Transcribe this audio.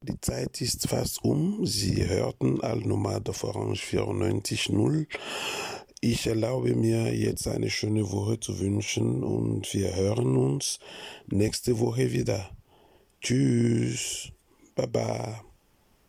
Die Zeit ist fast um. Sie hörten Al-Nomad auf Orange 94.0. Ich erlaube mir jetzt eine schöne Woche zu wünschen und wir hören uns nächste Woche wieder. Tschüss. Baba.